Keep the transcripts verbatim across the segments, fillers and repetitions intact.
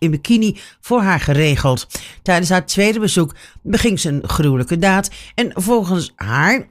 in bikini voor haar geregeld. Tijdens haar tweede bezoek beging ze een gruwelijke daad en volgens haar,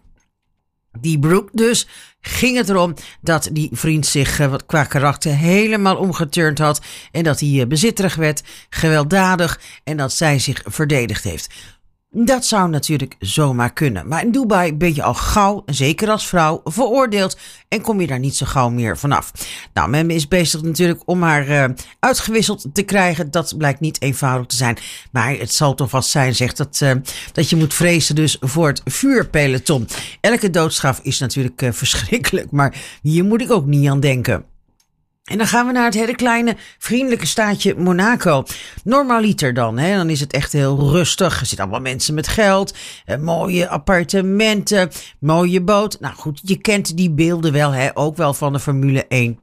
die Brooke dus, ging het erom dat die vriend zich uh, wat qua karakter helemaal omgeturnd had en dat hij uh, bezitterig werd, gewelddadig en dat zij zich verdedigd heeft. Dat zou natuurlijk zomaar kunnen. Maar in Dubai ben je al gauw, zeker als vrouw, veroordeeld en kom je daar niet zo gauw meer vanaf. Nou, men is bezig natuurlijk om haar uh, uitgewisseld te krijgen. Dat blijkt niet eenvoudig te zijn. Maar het zal toch vast zijn, zegt dat, uh, dat je moet vrezen dus voor het vuurpeloton. Elke doodstraf is natuurlijk uh, verschrikkelijk, maar hier moet ik ook niet aan denken. En dan gaan we naar het hele kleine, vriendelijke staatje Monaco. Normaliter dan, hè? Dan is het echt heel rustig. Er zitten allemaal mensen met geld, eh, mooie appartementen, mooie boot. Nou goed, je kent die beelden wel, hè? Ook wel van de Formule één.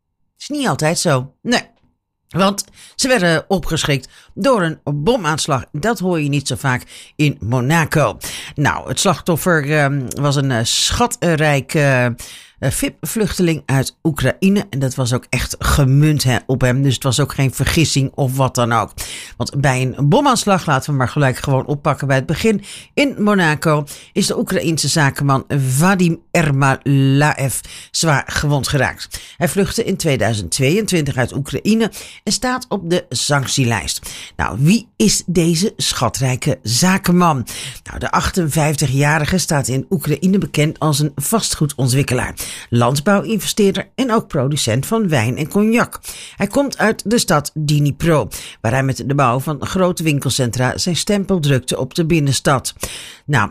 Is niet altijd zo, nee. Want ze werden opgeschrikt door een bomaanslag. Dat hoor je niet zo vaak in Monaco. Nou, het slachtoffer uh, was een uh, schatrijk uh, uh, V I P-vluchteling uit Oekraïne. En dat was ook echt gemunt hè, op hem. Dus het was ook geen vergissing of wat dan ook. Want bij een bomaanslag, laten we maar gelijk gewoon oppakken bij het begin. In Monaco is de Oekraïense zakenman Vadim Ermolaev zwaar gewond geraakt. Hij vluchtte in tweeduizend tweeëntwintig uit Oekraïne en staat op de sanctielijst. Nou, wie is deze schatrijke zakenman? Nou, de achtenvijftigjarige staat in Oekraïne bekend als een vastgoedontwikkelaar, landbouwinvesteerder en ook producent van wijn en cognac. Hij komt uit de stad Dnipro, waar hij met de bouw van grote winkelcentra zijn stempel drukte op de binnenstad. Nou,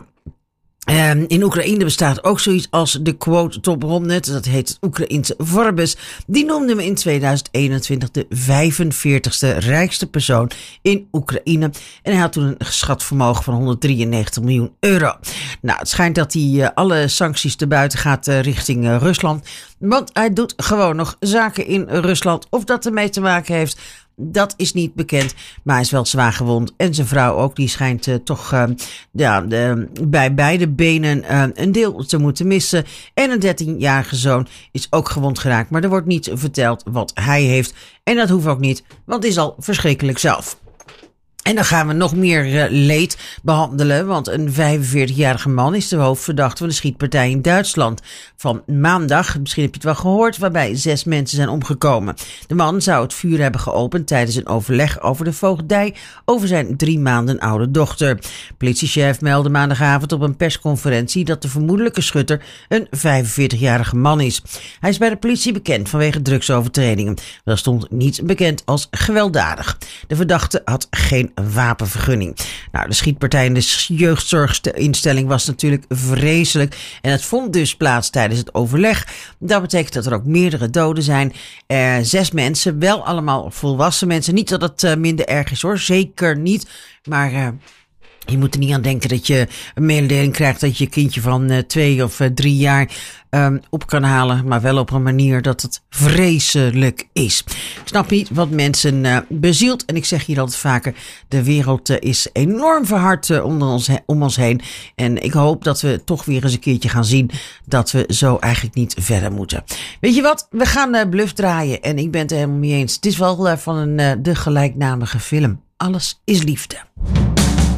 Um, in Oekraïne bestaat ook zoiets als de quote top honderd. Dat heet het Oekraïense Forbes. Die noemde me in tweeduizend eenentwintig de vijfenveertigste rijkste persoon in Oekraïne. En hij had toen een geschat vermogen van honderddrieënnegentig miljoen euro. Nou, het schijnt dat hij uh, alle sancties te buiten gaat uh, richting uh, Rusland. Want hij doet gewoon nog zaken in Rusland. Of dat ermee te maken heeft, dat is niet bekend, maar hij is wel zwaar gewond. En zijn vrouw ook, die schijnt uh, toch uh, ja, de, bij beide benen uh, een deel te moeten missen. En een dertienjarige zoon is ook gewond geraakt. Maar er wordt niet verteld wat hij heeft. En dat hoeft ook niet, want het is al verschrikkelijk zelf. En dan gaan we nog meer uh, leed behandelen, want een vijfenveertigjarige man is de hoofdverdachte van de schietpartij in Duitsland van maandag. Misschien heb je het wel gehoord, waarbij zes mensen zijn omgekomen. De man zou het vuur hebben geopend tijdens een overleg over de voogdij over zijn drie maanden oude dochter. Politiechef meldde maandagavond op een persconferentie dat de vermoedelijke schutter een vijfenveertigjarige man is. Hij is bij de politie bekend vanwege drugsovertredingen. Dat stond niet bekend als gewelddadig. De verdachte had geen wapenvergunning. Nou, de schietpartij in de jeugdzorginstelling was natuurlijk vreselijk en het vond dus plaats tijdens het overleg. Dat betekent dat er ook meerdere doden zijn. Uh, zes mensen, wel allemaal volwassen mensen. Niet dat het uh, minder erg is hoor, zeker niet. Maar uh, je moet er niet aan denken dat je een mededeling krijgt dat je kindje van uh, twee of uh, drie jaar um, op kan halen. Maar wel op een manier dat het vreselijk is. Ik snap niet wat mensen uh, bezielt. En ik zeg hier altijd vaker, de wereld uh, is enorm verhard uh, onder ons he- om ons heen. En ik hoop dat we toch weer eens een keertje gaan zien dat we zo eigenlijk niet verder moeten. Weet je wat? We gaan uh, Bluff draaien. En ik ben het er helemaal mee eens. Het is wel uh, van een, uh, de gelijknamige film. Alles is liefde.